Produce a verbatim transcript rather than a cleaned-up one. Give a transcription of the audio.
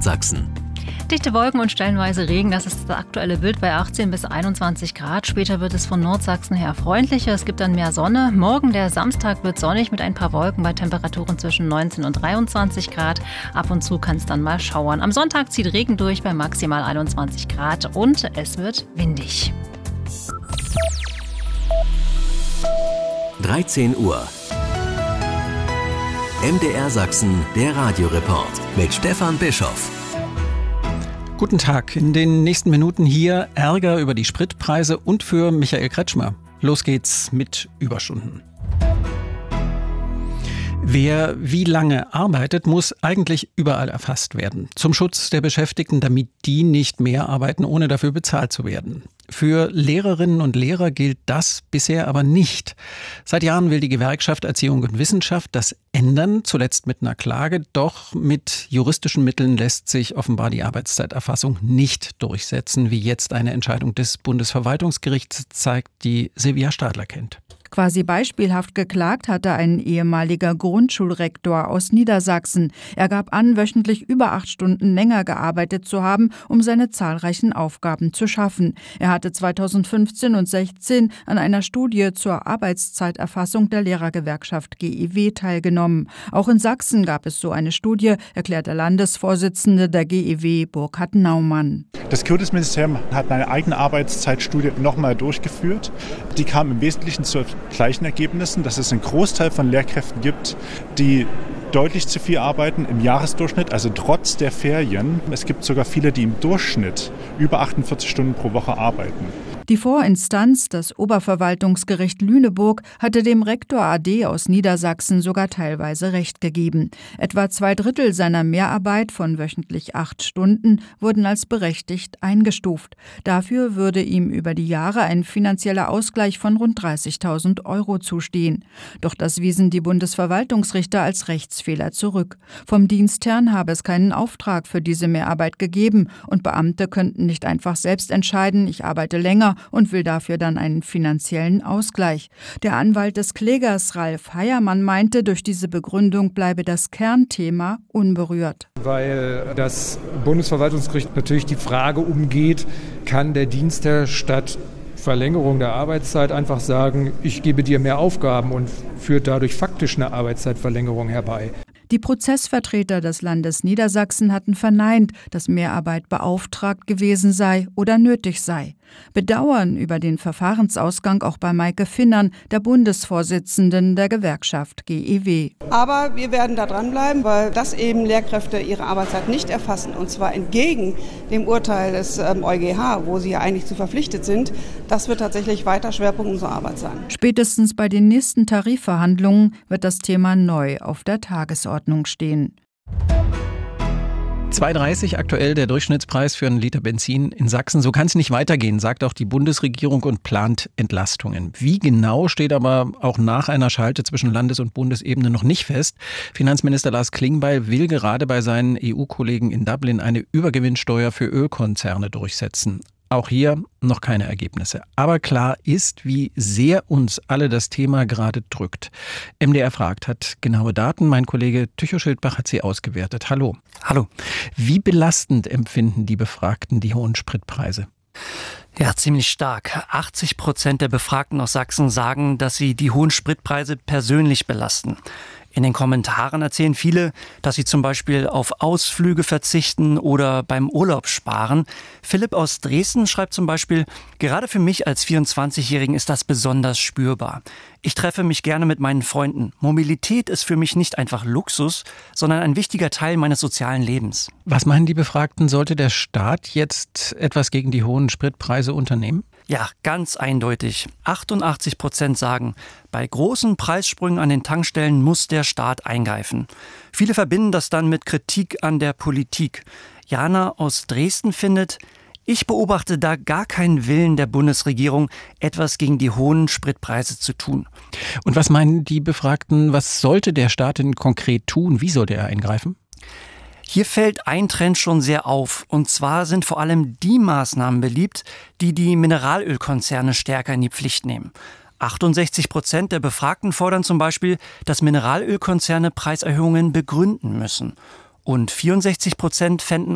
Nordsachsen. Dichte Wolken und stellenweise Regen, das ist das aktuelle Bild bei achtzehn bis einundzwanzig Grad. Später wird es von Nordsachsen her freundlicher, es gibt dann mehr Sonne. Morgen, der Samstag, wird sonnig mit ein paar Wolken bei Temperaturen zwischen neunzehn und dreiundzwanzig Grad. Ab und zu kann es dann mal schauern. Am Sonntag zieht Regen durch bei maximal einundzwanzig Grad und es wird windig. dreizehn Uhr. M D R Sachsen, der Radioreport mit Stefan Bischoff. Guten Tag. In den nächsten Minuten hier Ärger über die Spritpreise und für Michael Kretschmer. Los geht's mit Überstunden. Wer wie lange arbeitet, muss eigentlich überall erfasst werden. Zum Schutz der Beschäftigten, damit die nicht mehr arbeiten, ohne dafür bezahlt zu werden. Für Lehrerinnen und Lehrer gilt das bisher aber nicht. Seit Jahren will die Gewerkschaft Erziehung und Wissenschaft das ändern, zuletzt mit einer Klage. Doch mit juristischen Mitteln lässt sich offenbar die Arbeitszeiterfassung nicht durchsetzen, wie jetzt eine Entscheidung des Bundesverwaltungsgerichts zeigt, die Silvia Stadler kennt. Quasi beispielhaft geklagt hatte ein ehemaliger Grundschulrektor aus Niedersachsen. Er gab an, wöchentlich über acht Stunden länger gearbeitet zu haben, um seine zahlreichen Aufgaben zu schaffen. Er hatte zweitausendfünfzehn und sechzehn an einer Studie zur Arbeitszeiterfassung der Lehrergewerkschaft G E W teilgenommen. Auch in Sachsen gab es so eine Studie, erklärt der Landesvorsitzende der G E W, Burkhard Naumann. Das Kultusministerium hat eine eigene Arbeitszeitstudie nochmal durchgeführt. Die kam im Wesentlichen zu gleichen Ergebnissen, dass es einen Großteil von Lehrkräften gibt, die deutlich zu viel arbeiten im Jahresdurchschnitt, also trotz der Ferien. Es gibt sogar viele, die im Durchschnitt über achtundvierzig Stunden pro Woche arbeiten. Die Vorinstanz, das Oberverwaltungsgericht Lüneburg, hatte dem Rektor A D aus Niedersachsen sogar teilweise Recht gegeben. Etwa zwei Drittel seiner Mehrarbeit von wöchentlich acht Stunden wurden als berechtigt eingestuft. Dafür würde ihm über die Jahre ein finanzieller Ausgleich von rund dreißigtausend Euro zustehen. Doch das wiesen die Bundesverwaltungsrichter als Rechtsfehler zurück. Vom Dienstherrn habe es keinen Auftrag für diese Mehrarbeit gegeben und Beamte könnten nicht einfach selbst entscheiden, ich arbeite länger und will dafür dann einen finanziellen Ausgleich. Der Anwalt des Klägers Ralf Heiermann meinte, durch diese Begründung bleibe das Kernthema unberührt. Weil das Bundesverwaltungsgericht natürlich die Frage umgeht, kann der Dienstherr statt Verlängerung der Arbeitszeit einfach sagen, ich gebe dir mehr Aufgaben und führt dadurch faktisch eine Arbeitszeitverlängerung herbei. Die Prozessvertreter des Landes Niedersachsen hatten verneint, dass Mehrarbeit beauftragt gewesen sei oder nötig sei. Bedauern über den Verfahrensausgang auch bei Maike Finnern, der Bundesvorsitzenden der Gewerkschaft G E W. Aber wir werden da dranbleiben, weil das eben Lehrkräfte ihre Arbeitszeit nicht erfassen, und zwar entgegen dem Urteil des ähm, EuGH, wo sie ja eigentlich zu verpflichtet sind. Das wird tatsächlich weiter Schwerpunkt unserer Arbeit sein. Spätestens bei den nächsten Tarifverhandlungen wird das Thema neu auf der Tagesordnung stehen. zwei Euro dreißig aktuell der Durchschnittspreis für einen Liter Benzin in Sachsen. So kann es nicht weitergehen, sagt auch die Bundesregierung und plant Entlastungen. Wie genau, steht aber auch nach einer Schalte zwischen Landes- und Bundesebene noch nicht fest. Finanzminister Lars Klingbeil will gerade bei seinen E U-Kollegen in Dublin eine Übergewinnsteuer für Ölkonzerne durchsetzen. Auch hier noch keine Ergebnisse. Aber klar ist, wie sehr uns alle das Thema gerade drückt. M D R fragt, hat genaue Daten. Mein Kollege Tycho Schildbach hat sie ausgewertet. Hallo. Hallo. Wie belastend empfinden die Befragten die hohen Spritpreise? Ja, ziemlich stark. achtzig Prozent der Befragten aus Sachsen sagen, dass sie die hohen Spritpreise persönlich belasten. In den Kommentaren erzählen viele, dass sie zum Beispiel auf Ausflüge verzichten oder beim Urlaub sparen. Philipp aus Dresden schreibt zum Beispiel, gerade für mich als vierundzwanzigjährigen ist das besonders spürbar. Ich treffe mich gerne mit meinen Freunden. Mobilität ist für mich nicht einfach Luxus, sondern ein wichtiger Teil meines sozialen Lebens. Was meinen die Befragten, sollte der Staat jetzt etwas gegen die hohen Spritpreise unternehmen? Ja, ganz eindeutig. achtundachtzig Prozent sagen, bei großen Preissprüngen an den Tankstellen muss der Staat eingreifen. Viele verbinden das dann mit Kritik an der Politik. Jana aus Dresden findet, ich beobachte da gar keinen Willen der Bundesregierung, etwas gegen die hohen Spritpreise zu tun. Und was meinen die Befragten, was sollte der Staat denn konkret tun? Wie sollte er eingreifen? Hier fällt ein Trend schon sehr auf. Und zwar sind vor allem die Maßnahmen beliebt, die die Mineralölkonzerne stärker in die Pflicht nehmen. achtundsechzig Prozent der Befragten fordern zum Beispiel, dass Mineralölkonzerne Preiserhöhungen begründen müssen. Und vierundsechzig Prozent fänden